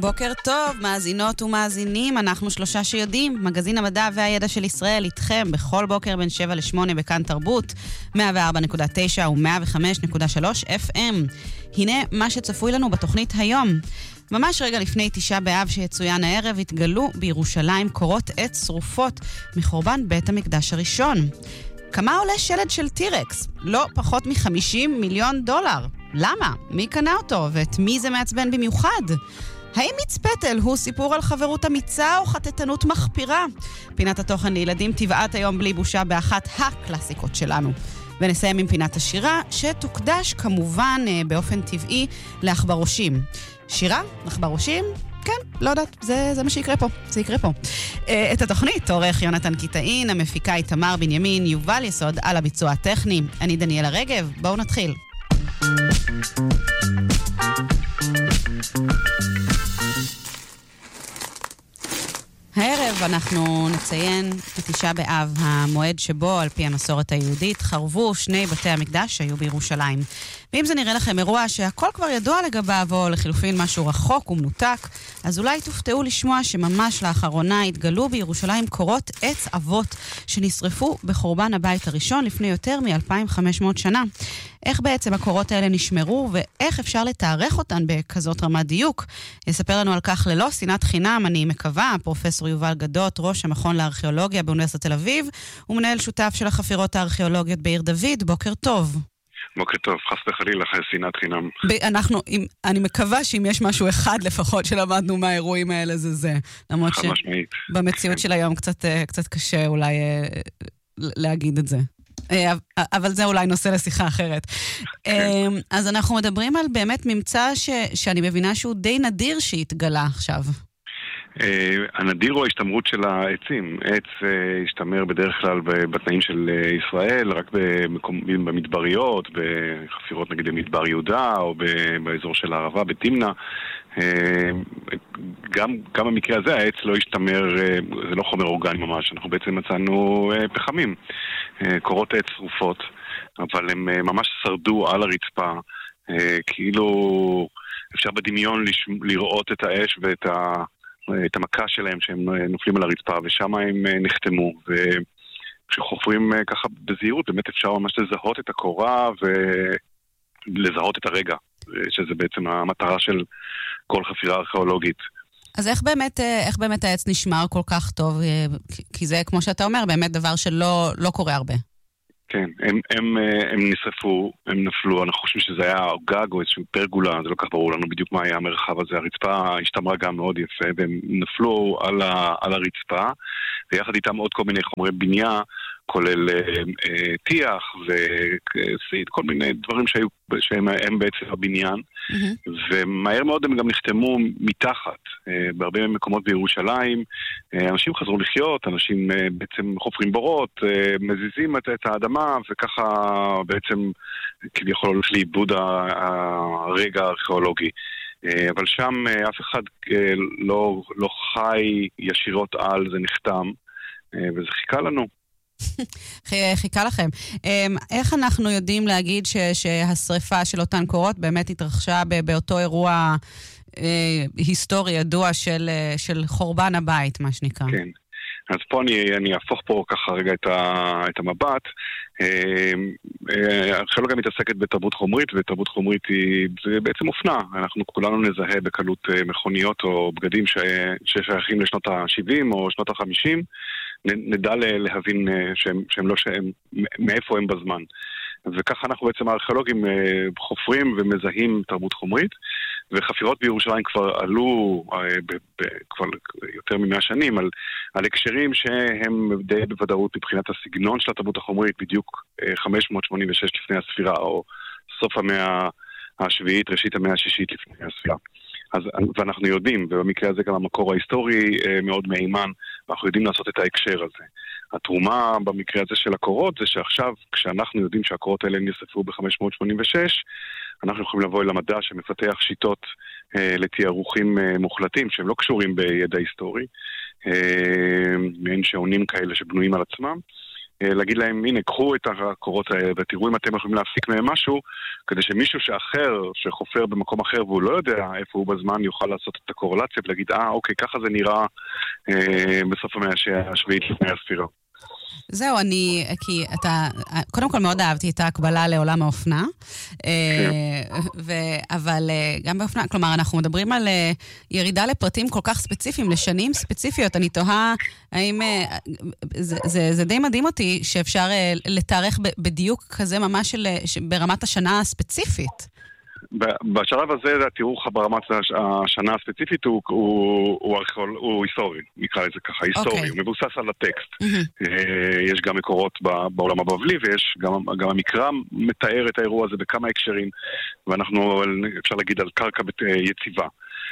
בוקר טוב, מאזינות ומאזינים, אנחנו שלושה שיודעים, מגזין המדע והידע של ישראל איתכם בכל בוקר בין 7 ל-8 בכאן תרבות, 104.9 ו-105.3 FM. הנה מה שצפוי לנו בתוכנית היום. ממש רגע לפני 9 באב שיצוין הערב התגלו בירושלים קורות עץ שרופות מחורבן בית המקדש הראשון. כמה עולה שלד של טירקס? לא פחות $50 מיליון. למה? מי קנה אותו? ואת מי זה מעצבן במיוחד? האם מיץ פטל הוא סיפור על חברות אמיצה או חטטנות מחפירה? פינת התוכן לילדים טבעת היום בלי בושה באחת הקלאסיקות שלנו. ונסיים עם פינת השירה שתוקדש כמובן באופן טבעי לאחברושים. שירה? אחברושים? כן, לא יודעת, זה מה שיקרה פה, זה יקרה פה. את התוכנית עורך יונתן קיטאין, המפיקה תמר בנימין, יובל יסוד על הביצוע הטכני. אני דניאלה רגב, בואו נתחיל. הערב אנחנו נציין את 9 באב, המועד שבו על פי המסורת היהודית חרבו 2 בתי המקדש שהיו בירושלים. ואם זה נראה לכם אירוע שהכל כבר ידוע לגביו או לחילופין משהו רחוק ומנותק, אז אולי תופתעו לשמוע שממש לאחרונה התגלו בירושלים קורות עץ אבות שנשרפו בחורבן הבית הראשון לפני יותר מ-2500 שנה. איך בעצם הקורות האלה נשמרו ואיך אפשר לתארך אותן בכזאת רמת דיוק? יספר לנו על כך ללא שנאת חינם, אני מקווה, פרופסור יובל גדות, ראש המכון לארכיאולוגיה באוניברסיטת תל אביב, ומנהל שותף של החפירות הארכיאולוגיות בעיר דוד. בוקר טוב. בוקר טוב, חס וחלילה, שנאת חינם. אני מקווה שאם יש משהו אחד לפחות שלמדנו מהאירועים האלה זה. למרות שבמציאות של היום קצת קשה אולי להגיד את זה. אבל זה אולי נושא לשיחה אחרת. אז אנחנו מדברים על באמת ממצא שאני מבינה שהוא די נדיר שהתגלה עכשיו. הנדיר הוא ההשתמרות של העצים. עץ השתמר בדרך כלל בתנאים של ישראל, רק במדבריות, בחפירות נגיד במדבר יהודה, או באזור של הערבה, בתמנה. גם במקרה הזה העץ לא השתמר, זה לא חומר אורגני ממש, אנחנו בעצם מצאנו פחמים, קורות עץ שרופות, אבל הם ממש שרדו על הרצפה, כאילו אפשר בדמיון לראות את האש ואת המכה שלהם שהם נופלים על הרצפה, ושם הם נחתמו, וכשחופרים ככה בזהירות באמת אפשר ממש לזהות את הקורה ולזהות את הרגע, שזה בעצם המטרה של כל חפירה ארכיאולוגית. אז איך באמת העץ נשמר כל כך טוב? כי זה, כמו שאתה אומר, באמת דבר שלא קורה הרבה. כן, הם נשרפו, הם נפלו, אנחנו חושבים שזה היה גג או איזשהו פרגולה, זה לא כך ברור לנו בדיוק מה היה המרחב הזה, הרצפה השתמרה גם מאוד יפה, והם נפלו על הרצפה, ויחד איתם עוד כל מיני חומרי בנייה, כולל טיח וסיד, כל מיני דברים שהם בעצם הבניין, ומהר מאוד הם גם נחתמו מתחת, בהרבה מקומות בירושלים, אנשים חזרו לחיות, אנשים בעצם חופרים בורות, מזיזים את האדמה, וככה בעצם כביכול הולך לאיבוד הרגע הארכיאולוגי. אבל שם אף אחד לא חי ישירות על, זה נחתם, וזה חיכה לנו. חיכה לכם. איך אנחנו יודעים להגיד שהשריפה של אותן קורות באמת התרחשה באותו אירוע היסטורי ידוע של חורבן הבית, מה שנקרא? כן. אז פה אני אהפוך פה ככה רגע את המבט. הארכיאולוגיה מתעסקת בתרבות חומרית, ותרבות חומרית זה בעצם אופנה. אנחנו כולנו נזהה בקלות מכוניות או בגדים ששייכים לשנות ה-70 או שנות ה-50. נדע להבין מאיפה הם בזמן. וככה אנחנו בעצם הארכיאולוגים חופרים ומזהים תרבות חומרית, וחפירות בירושלים כבר עלו כבר יותר מ100 שנים על הקשרים שהם די בוודאות מבחינת הסגנון של התרבות החומרית, בדיוק 586 לפני הספירה, או סוף המאה השביעית, ראשית המאה השישית לפני הספירה. ואנחנו יודעים, ובמקרה הזה גם המקור ההיסטורי מאוד מהימן, ואנחנו יודעים לעשות את ההקשר הזה. התרומה במקרה הזה של הקורות זה שעכשיו, כשאנחנו יודעים שהקורות האלה נשרפו ב-586, אנחנו יכולים לבוא אל המדע שמפתח שיטות לתיארוכים מוחלטים, שהם לא קשורים בידע היסטורי, מעין שעונים כאלה שבנויים על עצמם, להגיד להם, הנה, קחו את הקורות האלה, ותראו אם אתם יכולים להפיק מהם משהו, כדי שמישהו שאחר, שחופר במקום אחר, והוא לא יודע איפה הוא בזמן, יוכל לעשות את הקורלציה, ולהגיד, אוקיי, ככה זה נראה בסוף המאה השביעית לפני הספירה. זהו, כי אתה, קודם כל מאוד אהבתי את ההקבלה לעולם האופנה, אבל גם באופנה, כלומר, אנחנו מדברים על ירידה לפרטים כל כך ספציפיים, לשנים ספציפיות, אני תוהה, האם, זה די מדהים אותי, שאפשר לתארך בדיוק כזה ממש ברמת השנה הספציפית. בשלב הזה, התיאור ברמת השנה הספציפית הוא היסטורי, נקרא לזה ככה, היסטורי, הוא מבוסס על הטקסט. יש גם מקורות בעולם הבבלי, ויש גם המקרא מתאר את האירוע הזה בכמה הקשרים, ואנחנו, אפשר להגיד, על קרקע יציבה.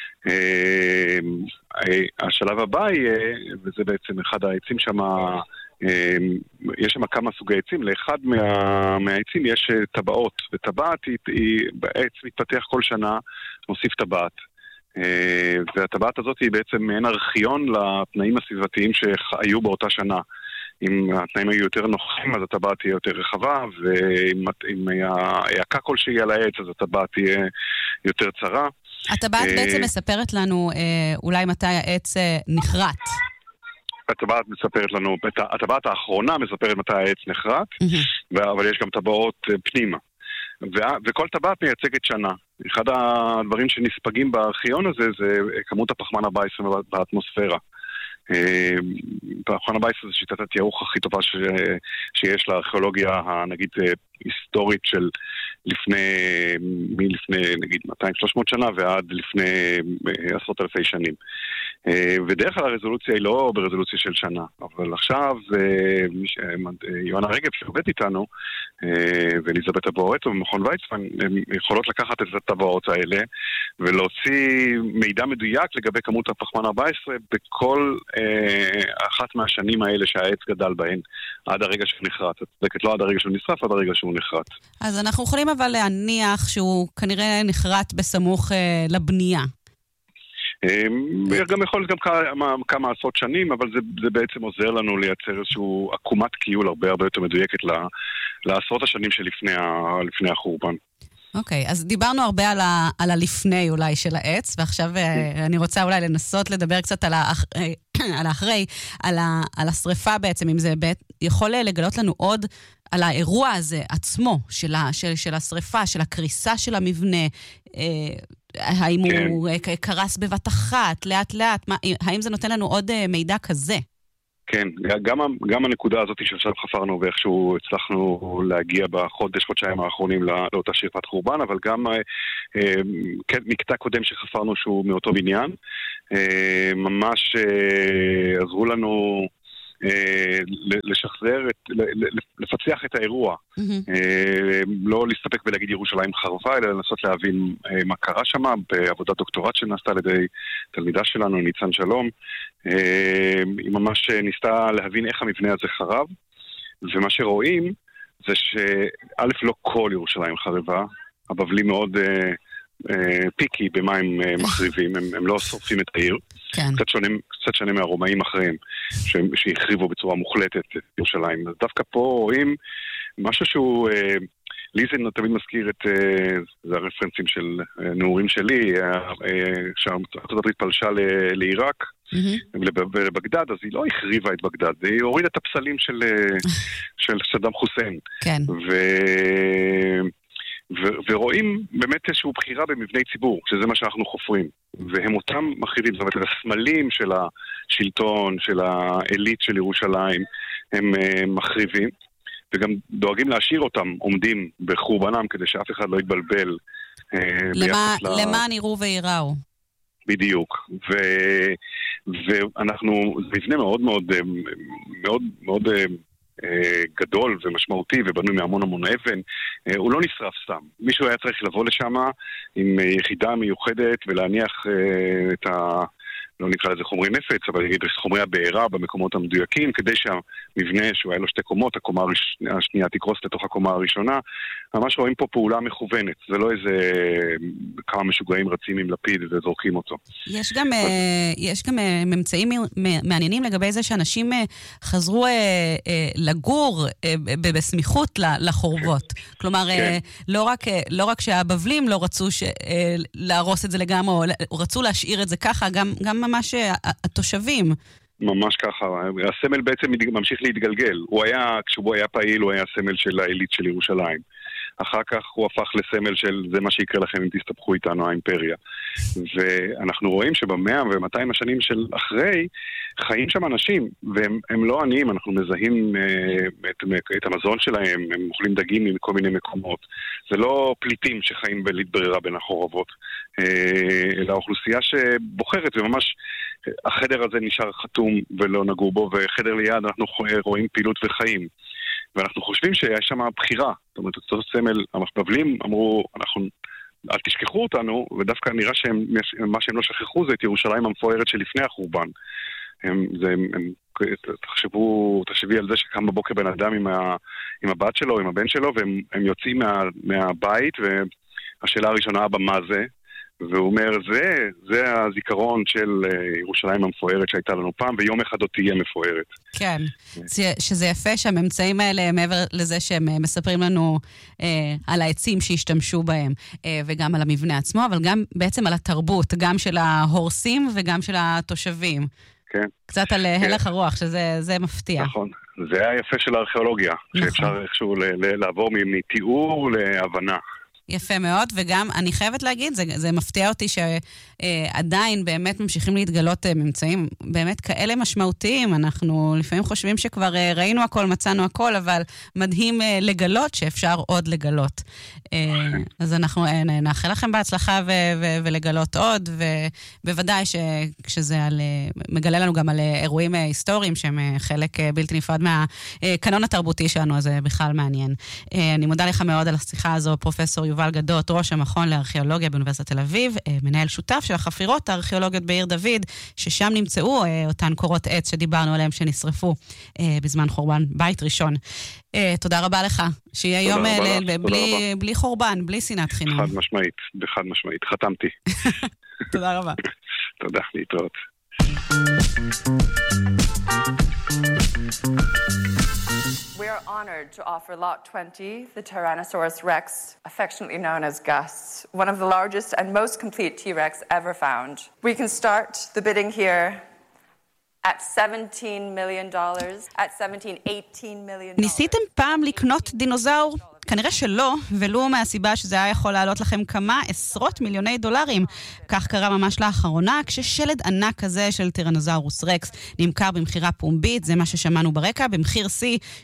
השלב הבא יהיה, וזה בעצם אחד העצים שם, יש שם כמה סוגי עצים, לאחד מהעצים יש טבעות, וטבעת העץ מתפתח כל שנה, מוסיף טבעת, והטבעת הזאת היא בעצם מעין ארכיון לתנאים הסביבתיים שהיו באותה שנה. אם התנאים היו יותר נוחים, אז הטבעת תהיה יותר רחבה, ואם היה קע כלשהי על העץ, אז הטבעת תהיה יותר צרה. הטבעת בעצם מספרת לנו אולי מתי העץ נחרט. הטבעת מספרת לנו, הטבעת האחרונה מספרת מתי העץ נחרט, אבל יש גם טבעות פנימה. וכל טבעת מייצגת שנה. אחד הדברים שנספגים בארכיון הזה זה כמות הפחמן 14 באטמוספירה. פחמן 14 זה שיטת התיאוך הכי טובה שיש לארכיאולוגיה, נגיד, היסטורית של מלפני נגיד 200-300 שנה ועד לפני עשרות אלפי שנים. ודרך כלל הרזולוציה היא לא ברזולוציה של שנה, אבל עכשיו יואנה רגב שעובד איתנו ואליזבת הבועט ומכון ויצמן, הם יכולות לקחת את הטבעות האלה ולהוציא מידע מדויק לגבי כמות הפחמן 14 בכל אחת מהשנים האלה שהעץ גדל בהן עד הרגע שהוא נחרט. לא עד הרגע שהוא נשרף, עד הרגע שהוא נחרט. אז אנחנו יכולים אבל להניח שהוא כנראה נחרט בסמוך לבנייה. גם יכול להיות גם כמה עשרות שנים, אבל זה בעצם עוזר לנו לייצר איזשהו עקומת קיול הרבה יותר מדויקת לעשרות השנים שלפני החורבן. אוקיי, אז דיברנו הרבה על הלפני אולי של העץ, ועכשיו אני רוצה אולי לנסות לדבר קצת על האחרי, על השריפה בעצם, אם זה יכול לגלות לנו עוד על האירוע הזה עצמו, של השריפה, של הקריסה של המבנה, האם הוא קרס בבת אחת, לאט לאט, האם זה נותן לנו עוד מידע כזה? כן, גם הנקודה הזאת שעכשיו חפרנו ואיכשהו הצלחנו להגיע חודשיים האחרונים לאותה שרפת חורבן, אבל גם מקטע קודם שחפרנו שהוא מאותו בניין, ממש עזרו לנו לשחזר, לפצח את האירוע. לא להסתפק ולהגיד ירושלים חרבה, אלא לנסות להבין מה קרה שם, בעבודת דוקטורט שנעשתה על ידי תלמידה שלנו, ניצן שלום. היא ממש ניסתה להבין איך המבנה הזה חרב, ומה שרואים זה שא' לא כל ירושלים חרבה, הבבלי מאוד פיקי במה הם מחריבים, הם לא שורפים את העיר. כן. קצת שונה מהרומאים אחרים שהחריבו בצורה מוחלטת את ירושלים. אז דווקא פה רואים משהו שהוא, לי זה תמיד מזכיר את, זה הרפרנסים של נעורים שלי, שארצות הברית פלשה לעיראק ולבגדד, אז היא לא החריבה את בגדד, היא הורידה את הפסלים של סדאם חוסיין. כן. ורואים באמת איזושהי בחירה במבני ציבור, שזה מה שאנחנו חופרים. והם אותם מחריבים, זאת אומרת, הסמלים של השלטון, של האליט של ירושלים, הם מחריבים, וגם דואגים להשאיר אותם עומדים בחורבנם, כדי שאף אחד לא יתבלבל. למען יראו ויראו. בדיוק. ואנחנו, זה מבנה מאוד מאוד, מאוד מאוד גדול ומשמעותי ובנוי מהמון המון אבן, הוא לא נשרף סתם. מישהו היה צריך לבוא לשם עם יחידה מיוחדת ולהניח לא נקרא לזה חומרי נפץ, אבל נגיד חומרי הבעירה במקומות המדויקים, כדי שהמבנה שהוא היה לו 2 קומות, הקומה השנייה תקרוס לתוך הקומה הראשונה. ממש רואים פה פעולה מכוונת, זה לא איזה כמה משוגעים רצים עם לפיד וזורקים אותו. יש גם ממצאים מעניינים לגבי זה שאנשים חזרו לגור בסמיכות לחורבות. כלומר, לא רק שהבבלים לא רצו להרוס את זה לגמרי, או רצו להשאיר את זה ככה, גם ממש התושבים. ממש ככה, הסמל בעצם ממשיך להתגלגל. כשהוא היה פעיל, הוא היה סמל של העילית של ירושלים. אחר כך הוא הפך לסמל של זה מה שיקרה לכם אם תסתבכו איתנו, האימפריה. ואנחנו רואים שבמאה ו-200 השנים של אחרי, חיים שם אנשים, והם לא עניים, אנחנו מזהים את המזון שלהם, הם אוכלים דגים מכל מיני מקומות. זה לא פליטים שחיים בלית ברירה בין החורבות, אלא אוכלוסייה שבוחרת, וממש החדר הזה נשאר חתום ולא נגעו בו, וחדר ליד אנחנו רואים פעילות וחיים. ואנחנו חושבים שיש שם בחירה. זאת אומרת, אותו סמל, המחבבלים אמרו, אל תשכחו אותנו, ודווקא נראה מה שהם לא שכחו זה את ירושלים המפוארת שלפני החורבן. תחשבי על זה שקם בבוקר בן אדם עם הבת שלו, עם הבן שלו, והם יוצאים מהבית, והשאלה הראשונה, אבא, מה זה? והוא אומר, זה הזיכרון של ירושלים המפוארת שהייתה לנו פעם, ויום אחד עוד תהיה מפוארת. כן, שזה יפה שהממצאים האלה, מעבר לזה שהם מספרים לנו על העצים שהשתמשו בהם, וגם על המבנה עצמו, אבל גם בעצם על התרבות, גם של ההורסים וגם של התושבים. כן. קצת על הלך הרוח, שזה מפתיע. נכון, זה היה יפה של הארכיאולוגיה, שאפשר איכשהו לעבור מתיאור להבנה. יפה מאוד, וגם אני חייבת להגיד, זה מפתיע אותי שעדיין באמת ממשיכים להתגלות ממצאים באמת כאלה משמעותיים. אנחנו לפעמים חושבים שכבר ראינו הכל, מצאנו הכל, אבל מדהים לגלות שאפשר עוד לגלות. אז אנחנו נאחל לכם בהצלחה ולגלות עוד, ובוודאי שכשזה מגלה לנו גם על אירועים היסטוריים שהם חלק בלתי נפרד מהקנון התרבותי שלנו, אז זה בכלל מעניין. אני מודה לך מאוד על השיחה הזו, פרופסור יובל גדות, ראש המכון לארכיאולוגיה באוניברסיטת תל אביב, מנהל שותף של החפירות הארכיאולוגיות בעיר דוד, ששם נמצאו אותן קורות עץ שדיברנו עליהם שנשרפו בזמן חורבן בית ראשון. תודה רבה לך, שיהיה יום בלי חורבן, בלי שנאת חינם. חד משמעית, חתמתי. תודה רבה. תודה, להתראות. We are honored to offer Lot 20, the Tyrannosaurus Rex, affectionately known as Gus, one of the largest and most complete T-Rex ever found. We can start the bidding here at $17 million, at $18 million. ניסיתם פעם לקנות דינוזאור? כנראה שלא, ולא מהסיבה שזה היה יכול לעלות לכם כמה עשרות מיליוני דולרים. כך קרה ממש לאחרונה, כששלד ענק כזה של טירנוזאורוס רקס נמכר במחירה פומבית, זה מה ששמענו ברקע, במחיר C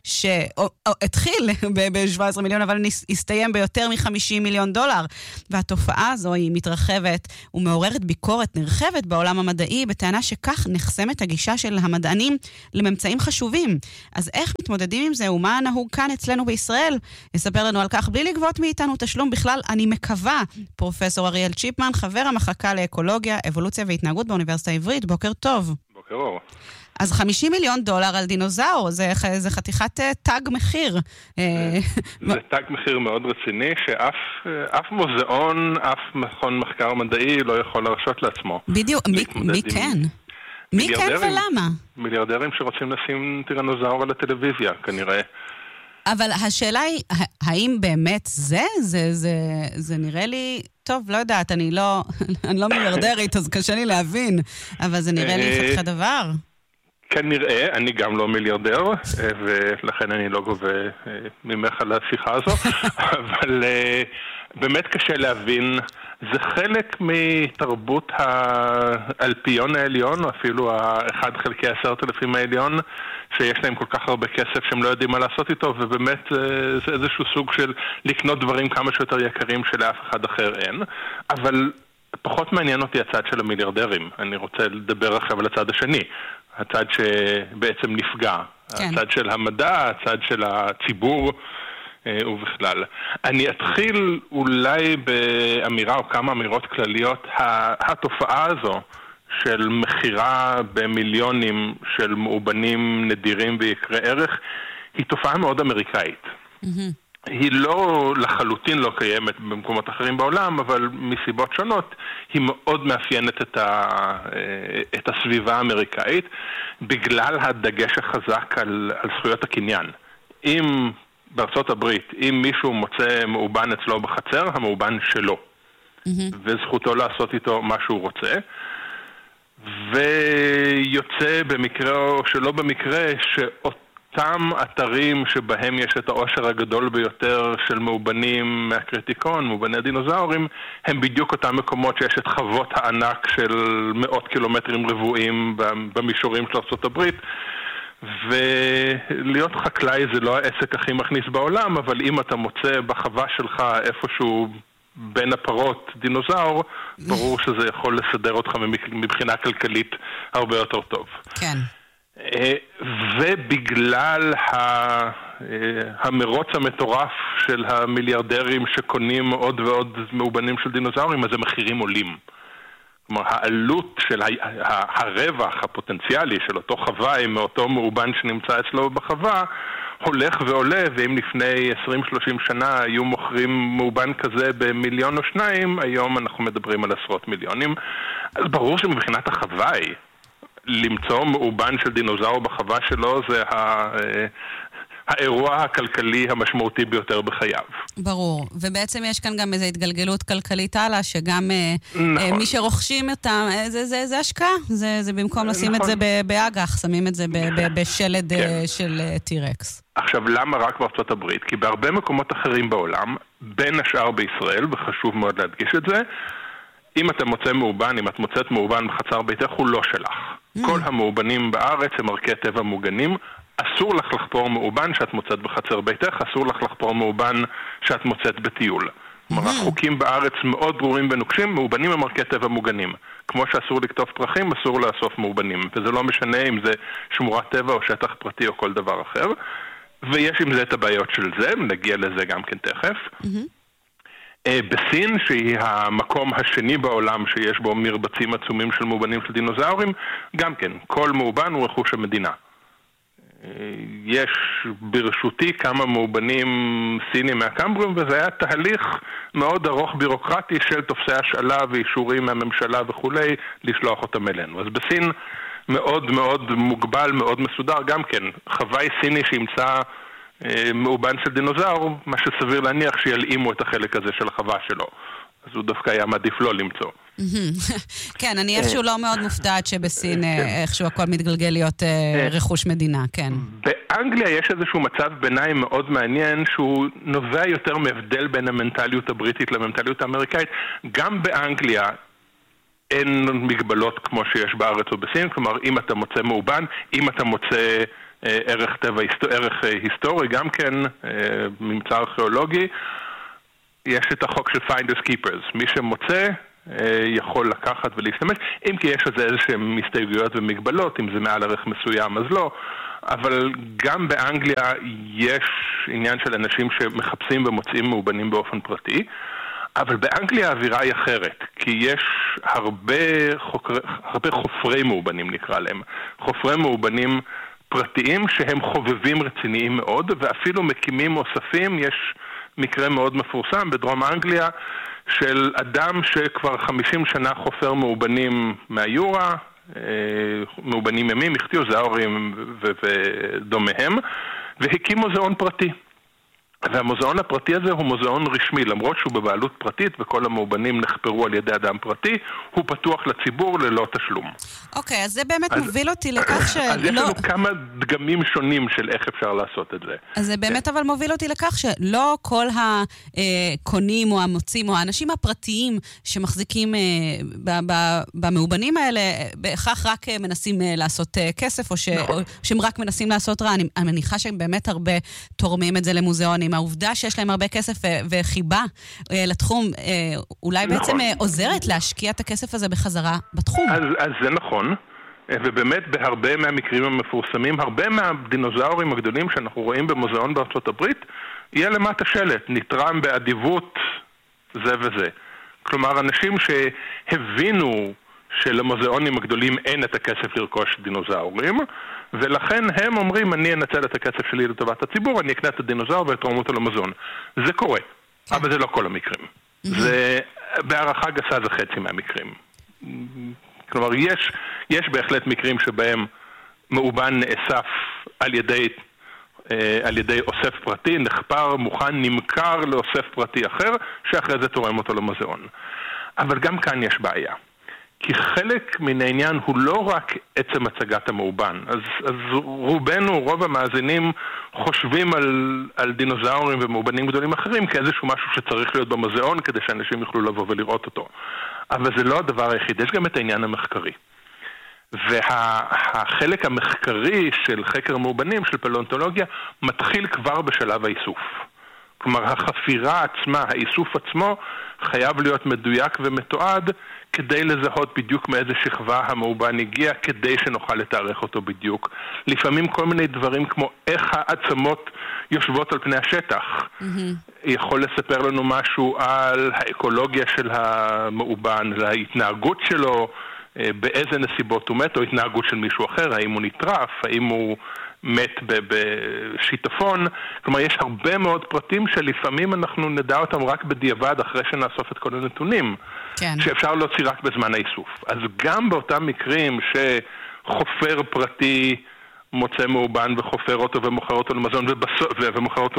שהתחיל ב-17 מיליון, אבל הסתיים ביותר מ-50 מיליון דולר. והתופעה הזו היא מתרחבת ומעוררת ביקורת נרחבת בעולם המדעי, בטענה שכך נחסמת הגישה של המדענים לממצאים חשובים. אז איך מתמודדים עם זה ומה נהוג כאן אצלנו בישראל? יספר לנו על כך בלי לגבות מאיתנו תשלום בכלל, אני מקווה, פרופסור אריאל צ'יפמן, חבר המחלקה לאקולוגיה, אבולוציה והתנהגות באוניברסיטה העברית. בוקר טוב. בוקר אור. אז $50 מיליון על דינוזאור, זה חתיכת תג מחיר. זה תג מחיר מאוד רציני, שאף מוזיאון, אף מכון מחקר מדעי לא יכול להרשות לעצמו. בדיוק, מי כן? מי כן ולמה? מיליארדרים שרוצים לשים טירנוזאור על הטלוויזיה, כנראה. אבל השאלה היא, האם באמת זה נראה לי, טוב, לא יודעת, אני לא מיליארדרית, אז קשה לי להבין, אבל זה נראה לי חתיכת דבר. כן נראה, אני גם לא מיליארדר, ולכן אני לא גובה ממך על השיחה הזו, אבל באמת קשה להבין, זה חלק מתרבות האלפיון העליון, או אפילו ה1/10,000 העליון, שיש להם כל כך הרבה כסף שהם לא יודעים מה לעשות איתו, ובאמת זה איזשהו סוג של לקנות דברים כמה שיותר יקרים שלאף אחד אחר אין. אבל פחות מעניין אותי הצד של המיליארדרים. אני רוצה לדבר עכשיו על הצד השני, הצד שבעצם נפגע. כן. הצד של המדע, הצד של הציבור ובכלל. אני אתחיל אולי באמירה או כמה אמירות כלליות. התופעה הזו של מחירה במיליונים של מאובנים נדירים ויקרי ערך היא תופעה מאוד אמריקאית. היא לא לחלוטין לא קיימת במקומות אחרים בעולם, אבל מסיבות שונות היא מאוד מאפיינת את הסביבה האמריקאית בגלל הדגש החזק על זכויות הקניין. אם בארצות הברית, אם מישהו מוצא מאובן אצלו בחצר, המאובן שלו. וזכותו לעשות איתו מה שהוא רוצה. ויוצא במקרה או שלא במקרה שאותם אתרים שבהם יש את העושר הגדול ביותר של מאובנים מהקריטיקון, מאובני הדינוזאורים, הם בדיוק אותם מקומות שיש את חוות הענק של מאות קילומטרים רבועים במישורים של ארצות הברית. ולהיות חקלאי זה לא העסק הכי מכניס בעולם, אבל אם אתה מוצא בחווה שלך איפשהו בין הפרות דינוזאור, ברור שזה יכול לסדר אותך מבחינה כלכלית הרבה יותר טוב. כן. ובגלל המרוץ המטורף של המיליארדרים שקונים עוד ועוד מאובנים של דינוזאורים, אז המחירים עולים. כלומר, העלות של הרווח הפוטנציאלי של אותו חוואי מאותו מאובן שנמצא אצלו בחווה הולך ועולה, ואם לפני 20-30 שנה היו מוכרים מאובן כזה במיליון או שניים, היום אנחנו מדברים על עשרות מיליונים. אז ברור שמבחינת החוואי, למצוא מאובן של דינוזאור בחווה שלו זה האירוע הכלכלי המשמעותי ביותר בחייו. ברור, ובעצם יש כאן גם איזו התגלגלות כלכלית הלאה, שגם נכון. מי שרוכשים אותם, זה השקעה, זה במקום לשים את זה באגח, שמים את זה בשלד של טירקס. עכשיו, למה רק בארצות הברית? כי בהרבה מקומות אחרים בעולם, בין השאר בישראל, וחשוב מאוד להדגיש את זה, אם אתה מוצא מאובן, אם את מוצאת מאובן בחצר ביתך, הוא לא שלך. כל המאובנים בארץ הם ערכי טבע מוגנים, אסור לך לחפור מאובן שאת מוצאת בחצר ביתך, אסור לך לחפור מאובן שאת מוצאת בטיול. כלומר, החוקים בארץ מאוד ברורים ונוקשים, מאובנים הם ערכי טבע מוגנים. כמו שאסור לקטוף פרחים, אסור לאסוף מאובנים. וזה לא משנה אם זה שמורת טבע או שטח פרטי או כל דבר אחר. ויש עם זה את הבעיות של זה, נגיע לזה גם כן תכף. בסין, שהיא המקום השני בעולם שיש בו מרבצים עצומים של מאובנים של דינוזאורים, גם כן, כל מאובן הוא רכוש המדינה. יש ברשותי כמה מאובנים סינים מהקמבריום, וזה היה תהליך מאוד ארוך בירוקרטי של תופסי השאלה ואישורים מהממשלה וכולי, לשלוח אותם אלינו. אז בסין מאוד מאוד מוגבל, מאוד מסודר, גם כן, חוואי סיני שימצא מאובן של דינוזאור, מה שסביר להניח שילאימו את החלק הזה של החווה שלו. אז הוא דווקא היה מעדיף לא למצוא. כן, אני איכשהו לא מאוד מופתעת שבסין איכשהו הכל מתגלגל להיות רכוש מדינה, כן. באנגליה יש איזשהו מצב ביניים מאוד מעניין, שהוא נובע יותר מהבדל בין המנטליות הבריטית למנטליות האמריקאית. גם באנגליה אין מגבלות כמו שיש בארץ או בסין, כלומר, אם אתה מוצא מאובן, אם אתה מוצא ערך טבע, ערך היסטורי, גם כן ממצא ארכיאולוגי, יש את החוק של finders keepers. מי שמוצא יכול לקחת ולהשתמש, אם כי יש איזשהם הסתייגויות ומגבלות, אם זה מעל ערך מסוים אז לא, אבל גם באנגליה יש עניין של אנשים שמחפשים ומוצאים מאובנים באופן פרטי, אבל באנגליה האווירה היא אחרת, כי יש הרבה חופרי מאובנים נקרא להם, חופרי מאובנים פרטיים שהם חובבים רציניים מאוד, ואפילו מקימים אוספים. יש מקרה מאוד מפורסם בדרום אנגליה של אדם שכבר 50 שנה חופר מאובנים מהיורה, מאובנים ימים, איכטיוזאורים ודומיהם, והקים מוזיאון פרטי. והמוזיאון הפרטי הזה הוא מוזיאון רשמי, למרות שהוא בבעלות פרטית וכל המאובנים נחפרו על ידי אדם פרטי, הוא פתוח לציבור ללא תשלום. אוקיי, אז זה באמת מוביל אותי לכך שלא... אז יש לנו כמה דגמים שונים של איך אפשר לעשות את זה. אז זה באמת אבל מוביל אותי לכך שלא כל הקונים או המוצאים או האנשים הפרטיים שמחזיקים במאובנים האלה, בהכרח רק מנסים לעשות כסף, או שהם רק מנסים לעשות רע. אני מניחה שהם באמת הרבה תורמים את זה למוזיאונים. העובדה שיש להם הרבה כסף וחיבה לתחום, אולי בעצם עוזרת להשקיע את הכסף הזה בחזרה בתחום. אז זה נכון, ובאמת בהרבה מהמקרים המפורסמים, הרבה מהדינוזאורים הגדולים שאנחנו רואים במוזיאון בארצות הברית, יהיה למטה שלט, נתרם באדיבות זה וזה. כלומר, אנשים שהבינו שלמוזיאונים הגדולים אין את הכסף לרכוש דינוזאורים, ולכן הם אומרים, אני אנצל את הכסף שלי לטובת הציבור, אני אקנה את הדינוזאור ואתרום אותו למוזיאון. זה קורה, אבל זה לא כל המקרים. זה, בהערכה גסה זה חצי מהמקרים. כלומר, יש בהחלט מקרים שבהם מאובן נאסף על ידי אוסף פרטי, נחפר, מוכן, נמכר לאוסף פרטי אחר, שאחרי זה תורם אותו למוזיאון. אבל גם כאן יש בעיה. כי חלק מן העניין הוא לא רק עצם הצגת המאובן. אז רובנו, רוב המאזינים, חושבים על דינוזאורים ומאובנים גדולים אחרים כאיזשהו משהו שצריך להיות במוזיאון כדי שאנשים יוכלו לבוא ולראות אותו. אבל זה לא הדבר היחיד, יש גם את העניין המחקרי. והחלק המחקרי של חקר מאובנים, של פלאונטולוגיה, מתחיל כבר בשלב האיסוף. כלומר, החפירה עצמה, האיסוף עצמו, חייב להיות מדויק ומתועד כדי לזהות בדיוק מאיזה שכבה המאובן הגיע, כדי שנוכל לתארך אותו בדיוק. לפעמים כל מיני דברים כמו איך העצמות יושבות על פני השטח. יכול לספר לנו משהו על האקולוגיה של המאובן, ההתנהגות שלו, באיזה נסיבות הוא מת, או התנהגות של מישהו אחר, האם הוא נטרף, האם הוא מת בשיטפון. כלומר, יש הרבה מאוד פרטים שלפעמים אנחנו נדע אותם רק בדיעבד אחרי שנאסוף את כל הנתונים, כן. שאפשר להוציא רק בזמן האיסוף. אז גם באותם מקרים שחופר פרטי מוצא מאובן וחופר אותו ומוכר אותו למזון ומוכר אותו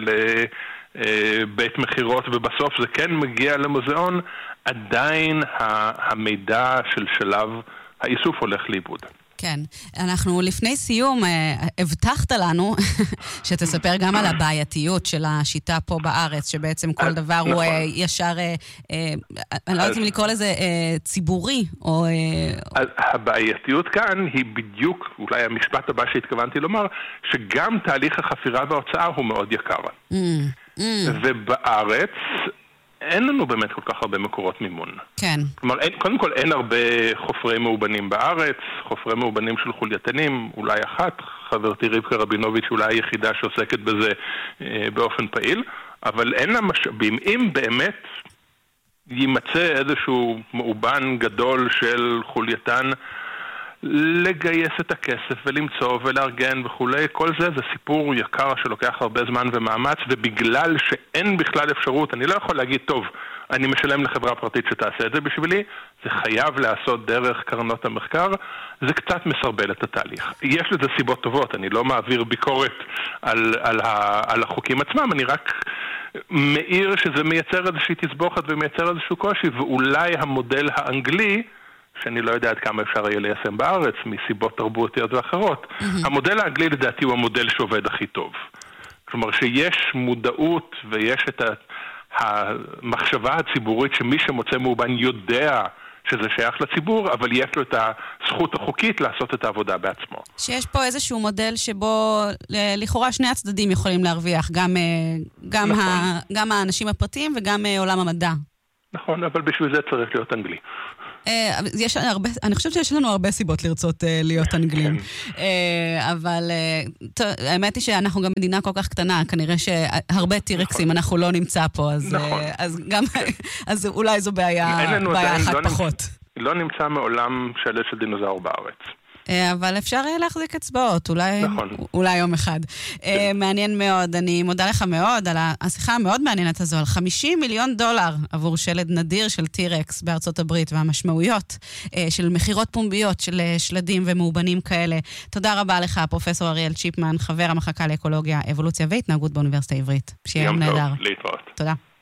לבית מחירות, ובסוף זה כן מגיע למוזיאון, עדיין המידע של שלב האיסוף הולך לאיבוד. כן, אנחנו לפני סיום הבטחת לנו שתספר גם על הבעייתיות של השיטה פה בארץ, שבעצם כל דבר הוא ישר, אני לא יודעת אם לקרוא לזה ציבורי, או... הבעייתיות כאן היא בדיוק, אולי המשפט הבא שהתכוונתי לומר, שגם תהליך החפירה וההוצאה הוא מאוד יקר. ובארץ... אין לנו באמת כל כך הרבה מקורות מימון. כן. כלומר, קודם כל אין הרבה חופרי מאובנים בארץ, חופרי מאובנים של חולייתנים, אולי אחת, חברתי רבקה רבינוביץ' אולי היחידה שעוסקת בזה באופן פעיל, אבל אין לה משאבים. אם באמת יימצא איזשהו מאובן גדול של חולייתן, לגייס את הכסף ולמצוא ולארגן וכולי, כל זה סיפור יקר שלוקח הרבה זמן ומאמץ, ובגלל שאין בכלל אפשרות, אני לא יכול להגיד, טוב, אני משלם לחברה פרטית שתעשה את זה בשבילי, זה חייב לעשות דרך קרנות המחקר, זה קצת מסרבל את התהליך. יש לזה סיבות טובות, אני לא מעביר ביקורת על החוקים עצמם, אני רק מעיר שזה מייצר איזושהי תסבוכת ומייצר איזשהו קושי, ואולי המודל האנגלי, שאני לא יודע עד כמה אפשר יהיה ליישם בארץ, מסיבות תרבותיות ואחרות. המודל האנגלי לדעתי הוא המודל שעובד הכי טוב. כלומר שיש מודעות ויש את המחשבה הציבורית שמי שמוצא מאובן יודע שזה שייך לציבור, אבל יש לו את הזכות החוקית לעשות את העבודה בעצמו. שיש פה איזשהו מודל שבו לכאורה שני הצדדים יכולים להרוויח, גם האנשים הפרטיים וגם עולם המדע. נכון, אבל בשביל זה צריך להיות אנגלי. אני חושבת שיש לנו הרבה סיבות לרצות להיות אנגלים. אבל האמת היא שאנחנו גם מדינה כל כך קטנה, כנראה שהרבה טירקסים אנחנו לא נמצא פה, אז אולי זו בעיה אחת פחות. לא נמצא מעולם שלט של דינוזאור בארץ. אבל אפשר להחזיק אצבעות, אולי יום אחד. מעניין מאוד, אני מודה לך מאוד על השיחה המאוד מעניינת הזו, על $50 מיליון עבור שלד נדיר של טירקס בארצות הברית, והמשמעויות של מחירות פומביות של שלדים ומאובנים כאלה. תודה רבה לך, פרופסור אריאל צ'יפמן, חבר המחלקה לאקולוגיה, אבולוציה והתנהגות באוניברסיטה העברית. שיהיה יום נהדר. להתראות. תודה.